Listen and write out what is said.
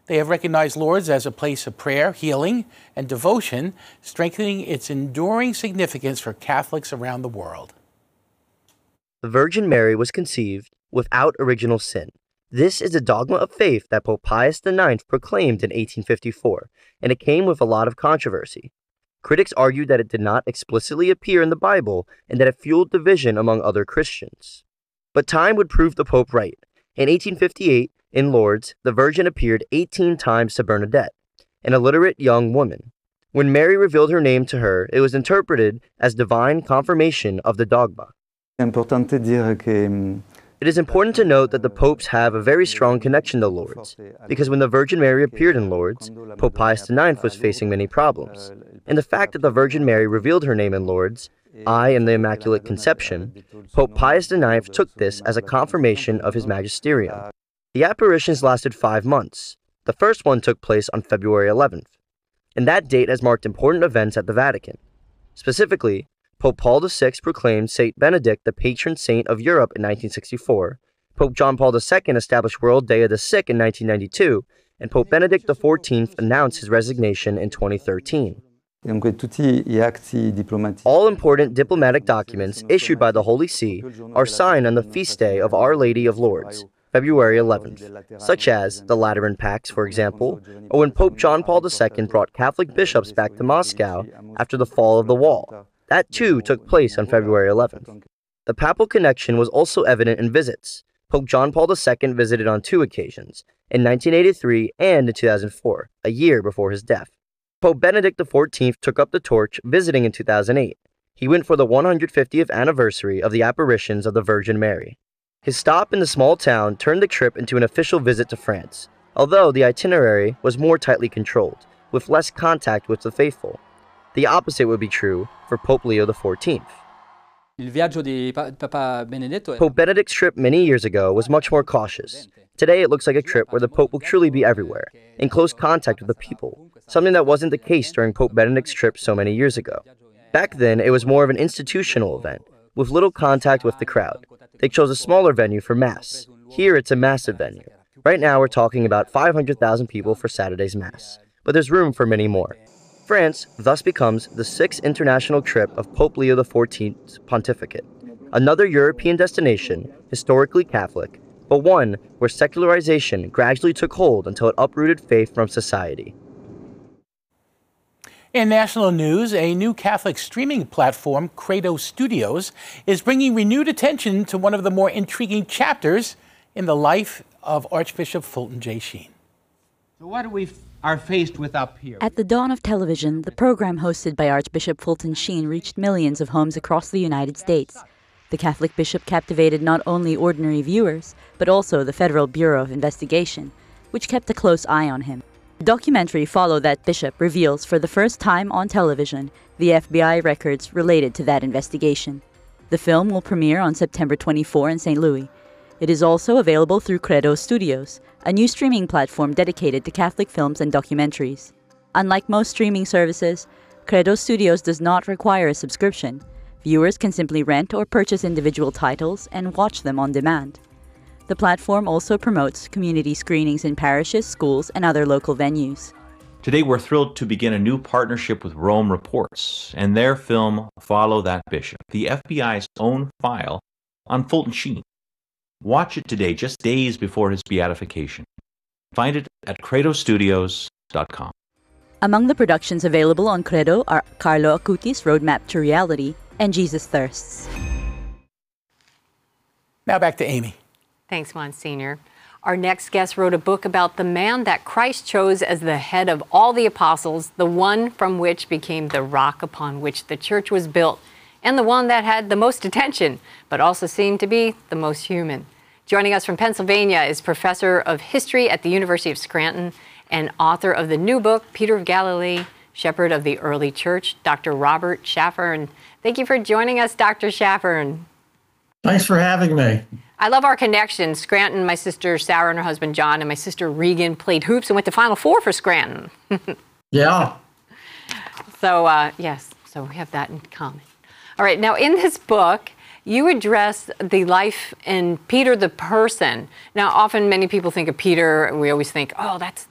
They have recognized Lourdes as a place of prayer, healing, and devotion, strengthening its enduring significance for Catholics around the world. The Virgin Mary was conceived without original sin. This is a dogma of faith that Pope Pius IX proclaimed in 1854, and it came with a lot of controversy. Critics argued that it did not explicitly appear in the Bible and that it fueled division among other Christians. But time would prove the Pope right. In 1858, in Lourdes, the Virgin appeared 18 times to Bernadette, an illiterate young woman. When Mary revealed her name to her, it was interpreted as divine confirmation of the dogma. It is important to note that the popes have a very strong connection to Lourdes, because when the Virgin Mary appeared in Lourdes, Pope Pius IX was facing many problems. And the fact that the Virgin Mary revealed her name in Lourdes, I am the Immaculate Conception, Pope Pius IX took this as a confirmation of his magisterium. The apparitions lasted 5 months. The first one took place on February 11th, and that date has marked important events at the Vatican. Specifically, Pope Paul VI proclaimed Saint Benedict the patron saint of Europe in 1964, Pope John Paul II established World Day of the Sick in 1992, and Pope Benedict XIV announced his resignation in 2013. All important diplomatic documents issued by the Holy See are signed on the feast day of Our Lady of Lourdes, February 11th, such as the Lateran Pacts, for example, or when Pope John Paul II brought Catholic bishops back to Moscow after the fall of the wall. That too took place on February 11th. The papal connection was also evident in visits. Pope John Paul II visited on 2 occasions, in 1983 and in 2004, a year before his death. Pope Benedict XIV took up the torch visiting in 2008. He went for the 150th anniversary of the apparitions of the Virgin Mary. His stop in the small town turned the trip into an official visit to France, although the itinerary was more tightly controlled, with less contact with the faithful. The opposite would be true for Pope Leo XIV. Pope Benedict's trip many years ago was much more cautious. Today it looks like a trip where the Pope will truly be everywhere, in close contact with the people, something that wasn't the case during Pope Benedict's trip so many years ago. Back then, it was more of an institutional event, with little contact with the crowd. They chose a smaller venue for Mass. Here it's a massive venue. Right now we're talking about 500,000 people for Saturday's Mass, but there's room for many more. France thus becomes the 6th international trip of Pope Leo XIV's pontificate, another European destination, historically Catholic, but one where secularization gradually took hold until it uprooted faith from society. In national news, a new Catholic streaming platform, Credo Studios, is bringing renewed attention to one of the more intriguing chapters in the life of Archbishop Fulton J. Sheen. So what do we are faced with up here? At the dawn of television, the program hosted by Archbishop Fulton Sheen reached millions of homes across the United States. The Catholic bishop captivated not only ordinary viewers, but also the Federal Bureau of Investigation, which kept a close eye on him. The documentary Follow That Bishop reveals for the first time on television the FBI records related to that investigation. The film will premiere on September 24 in St. Louis. It is also available through Credo Studios, a new streaming platform dedicated to Catholic films and documentaries. Unlike most streaming services, Credo Studios does not require a subscription. Viewers can simply rent or purchase individual titles and watch them on demand. The platform also promotes community screenings in parishes, schools, and other local venues. Today we're thrilled to begin a new partnership with Rome Reports and their film Follow That Bishop, the FBI's own file on Fulton Sheen. Watch it today, just days before his beatification. Find it at credostudios.com. Among the productions available on Credo are Carlo Acuti's Roadmap to Reality and Jesus Thirsts. Now back to Amy. Thanks, Monsignor. Our next guest wrote a book about the man that Christ chose as the head of all the apostles, the one from which became the rock upon which the church was built, and the one that had the most attention, but also seemed to be the most human. Joining us from Pennsylvania is Professor of History at the University of Scranton and author of the new book, Peter of Galilee, Shepherd of the Early Church, Dr. Robert Schaffern. Thank you for joining us, Dr. Schaffern. Thanks for having me. I love our connection. Scranton, my sister Sarah and her husband John, and my sister Regan played hoops and went to Final Four for Scranton. Yeah. So, yes, so we have that in common. All right, now in this book, you address the life in Peter the person. Now, often many people think of Peter, and we always think, oh, that's